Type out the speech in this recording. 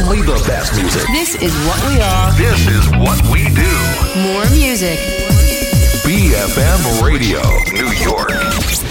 Only the best music. This is what we are. This is what we do. More music. BFM Radio, New York.